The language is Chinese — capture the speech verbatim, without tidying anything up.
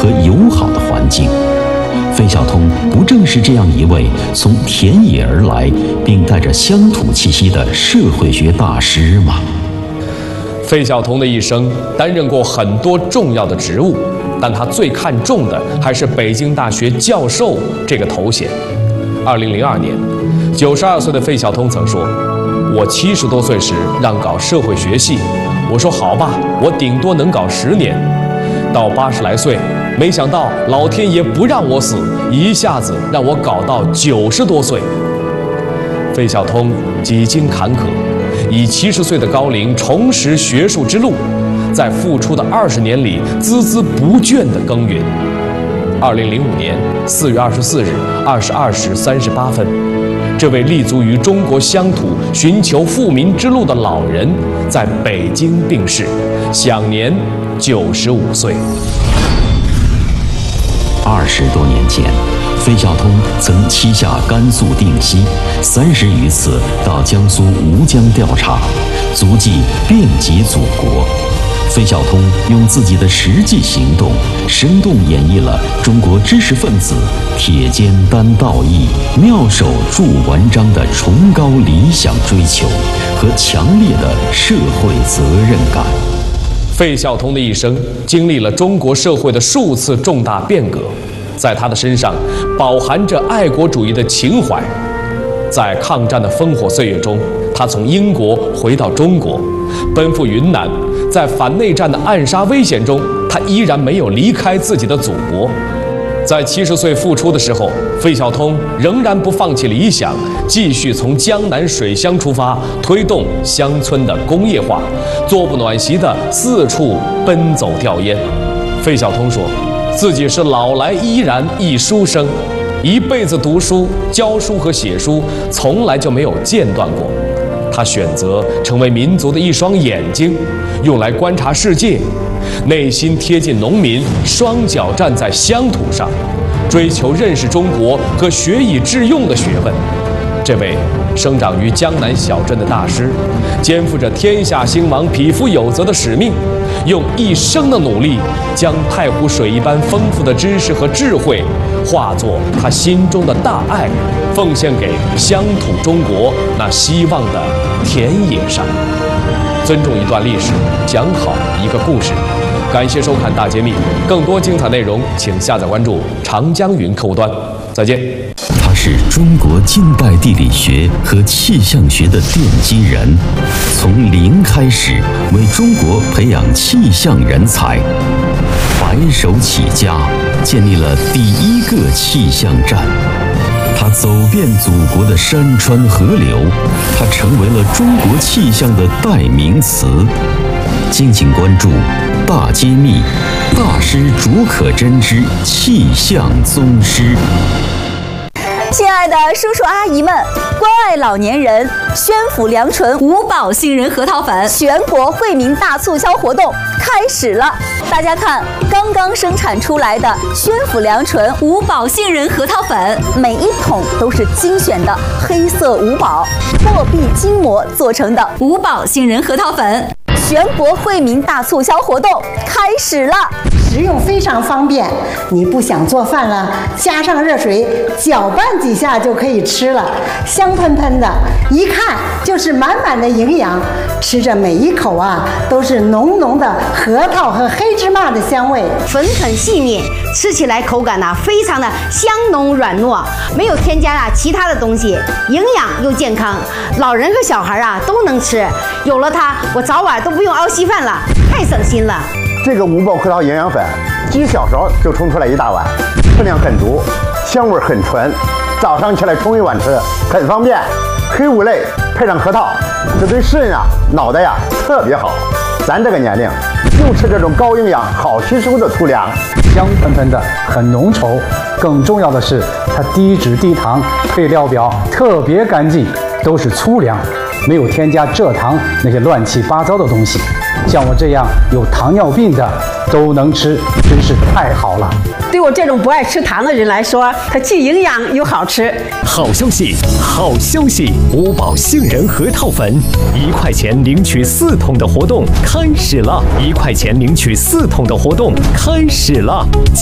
和友好的环境。费孝通不正是这样一位从田野而来并带着乡土气息的社会学大师吗？ 费孝通的一生担任过很多重要的职务，但他最看重的还是北京大学教授这个头衔。二零零二年，九十二岁的费孝通曾说：“我七十多岁时让搞社会学系，我说好吧，我顶多能搞十年。到八十来岁，没想到老天爷不让我死，一下子让我搞到九十多岁。”费孝通几经坎坷，以七十岁的高龄重拾学术之路，在付出的二十年里孜孜不倦地耕耘。二零零五年四月二十四日二十二时三十八分，这位立足于中国乡土、寻求富民之路的老人，在北京病逝，享年九十五岁。 二十多年前，费孝通曾七下甘肃定西，三十余次到江苏吴江调查，足迹遍及祖国。费孝通用自己的实际行动，生动演绎了中国知识分子铁肩担道义、妙手著文章的崇高理想追求和强烈的社会责任感。 费孝通的一生经历了中国社会的数次重大变革，在他的身上饱含着爱国主义的情怀。在抗战的烽火岁月中，他从英国回到中国，奔赴云南。在反内战的暗杀危险中，他依然没有离开自己的祖国。在七十岁复出的时候，费孝通仍然不放弃理想，继续从江南水乡出发，推动乡村的工业化，坐不暖席的四处奔走调研。费孝通说，自己是老来依然一书生，一辈子读书、教书和写书，从来就没有间断过。他选择成为民族的一双眼睛，用来观察世界，内心贴近农民，双脚站在乡土上，追求认识中国和学以致用的学问。这位生长于江南小镇的大师，肩负着天下兴亡、匹夫有责的使命，用一生的努力，将太湖水一般丰富的知识和智慧，化作他心中的大爱，奉献给乡土中国那希望的田野上。尊重一段历史，讲好一个故事。感谢收看《大揭秘》，更多精彩内容，请下载关注长江云客户端。再见。 他是中国近代地理学和气象学的奠基人，从零开始为中国培养气象人才，白手起家建立了第一个气象站。他走遍祖国的山川河流，他成为了中国气象的代名词。敬请关注《大揭秘》，大师竺可桢之气象宗师。 亲爱的叔叔阿姨们，关爱老年人，宣府良醇五宝杏仁核桃粉全国惠民大促销活动开始了！大家看，刚刚生产出来的宣府良醇五宝杏仁核桃粉，每一桶都是精选的黑色五宝货币筋膜做成的五宝杏仁核桃粉，全国惠民大促销活动开始了！ 食用非常方便，你不想做饭了，加上热水搅拌几下就可以吃了，香喷喷的，一看就是满满的营养。吃着每一口啊，都是浓浓的核桃和黑芝麻的香味， 粉很细腻，吃起来口感啊非常的香浓软糯，没有添加啊其他的东西，营养又健康，老人和小孩啊都能吃。有了它，我早晚都不用熬稀饭了，太省心了。 这个五宝核桃营养粉，几小勺就冲出来一大碗，分量很足，香味很纯，早上起来冲一碗吃，很方便。黑五类配上核桃，这对肾啊、脑袋呀特别好。咱这个年龄，就吃这种高营养、好吸收的粗粮， 香喷喷的，很浓稠。更重要的是，它低脂低糖，配料表特别干净，都是粗粮，没有添加蔗糖那些乱七八糟的东西。像我这样有糖尿病的都能吃，真是太好了。 对我这种不爱吃糖的人来说，它既营养又好吃。 好消息，好消息！五宝杏仁核桃粉，一块钱领取四桶的活动开始了！一块钱领取四桶的活动开始了！